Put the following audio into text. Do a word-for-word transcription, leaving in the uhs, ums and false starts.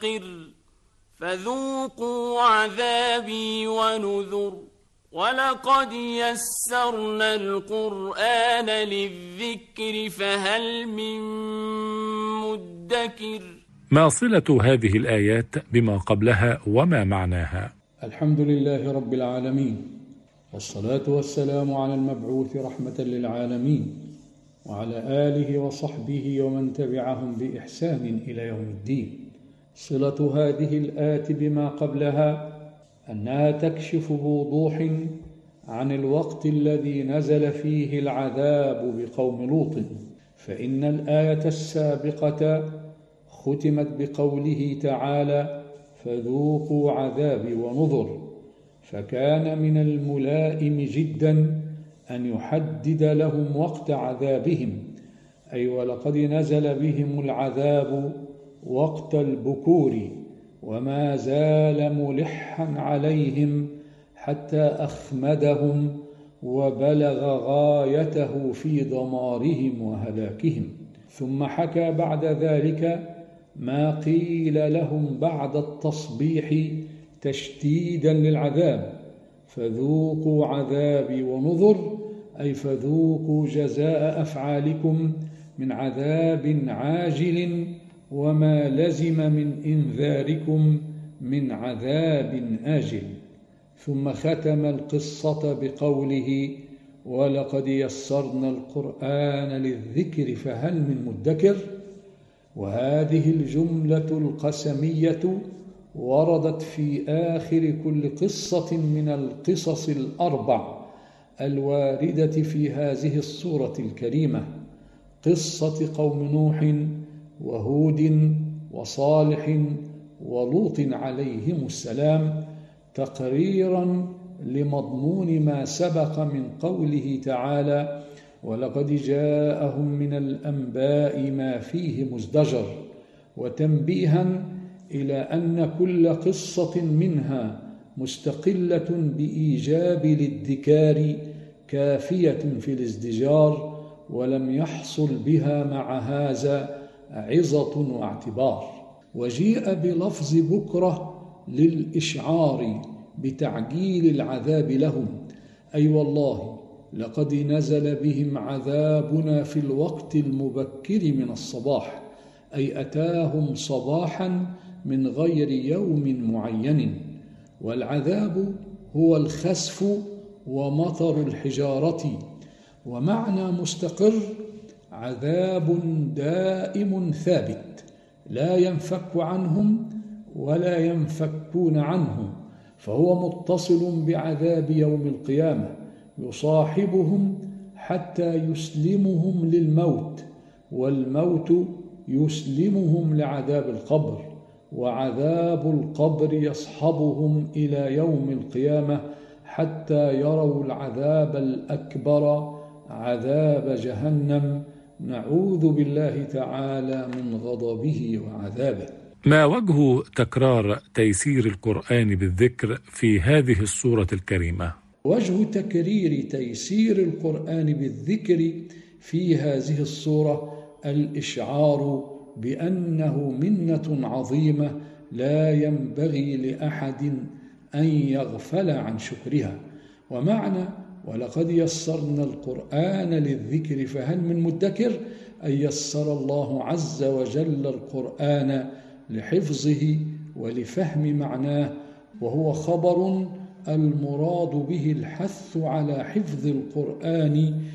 فذوقوا عذابي ونذر ولقد يسرنا القرآن للذكر فهل من مدكر. ما صلة هذه الآيات بما قبلها وما معناها؟ الحمد لله رب العالمين، والصلاة والسلام على المبعوث رحمة للعالمين وعلى آله وصحبه ومن تبعهم بإحسان إلى يوم الدين. صلة هذه الآيات بما قبلها أنها تكشف بوضوح عن الوقت الذي نزل فيه العذاب بقوم لوط، فإن الآية السابقة ختمت بقوله تعالى: فذوقوا عذابي ونذر، فكان من الملائم جدا أن يحدد لهم وقت عذابهم، أي ولقد نزل بهم العذاب وقت البكور، وما زال ملحا عليهم حتى أخمدهم وبلغ غايته في دمارهم وهلاكهم. ثم حكى بعد ذلك ما قيل لهم بعد التصبيح تشديدا للعذاب: فذوقوا عذابي ونذر، أي فذوقوا جزاء أفعالكم من عذاب عاجل وما لزم من إنذاركم من عذاب آجل. ثم ختم القصة بقوله: ولقد يسرنا القرآن للذكر فهل من مدكر. وهذه الجملة القسمية وردت في آخر كل قصة من القصص الأربع الواردة في هذه السورة الكريمة: قصة قوم نوح وهود وصالح ولوط عليهم السلام، تقريرا لمضمون ما سبق من قوله تعالى: ولقد جاءهم من الأنباء ما فيه مزدجر، وتنبيها إلى أن كل قصة منها مستقلة بإيجاب الادكار كافية في الازدجار، ولم يحصل بها مع هذا عظة واعتبار. وجيء بلفظ بكرة للإشعار بتعجيل العذاب لهم، أي والله لقد نزل بهم عذابنا في الوقت المبكر من الصباح، أي أتاهم صباحا من غير يوم معين. والعذاب هو الخسف ومطر الحجارة. ومعنى مستقر: عذاب دائم ثابت لا ينفك عنهم ولا ينفكون عنه، فهو متصل بعذاب يوم القيامة يصاحبهم حتى يسلمهم للموت، والموت يسلمهم لعذاب القبر، وعذاب القبر يصحبهم إلى يوم القيامة حتى يروا العذاب الأكبر، عذاب جهنم، نعوذ بالله تعالى من غضبه وعذابه. ما وجه تكرار تيسير القرآن بالذكر في هذه السورة الكريمة؟ وجه تكرير تيسير القرآن بالذكر في هذه السورة الإشعار بأنه منة عظيمة لا ينبغي لأحد أن يغفل عن شكرها. ومعنى ولقد يسرنا القرآن للذكر فهل من مدكر، أن يسر الله عز وجل القرآن لحفظه ولفهم معناه، وهو خبر المراد به الحث على حفظ القرآن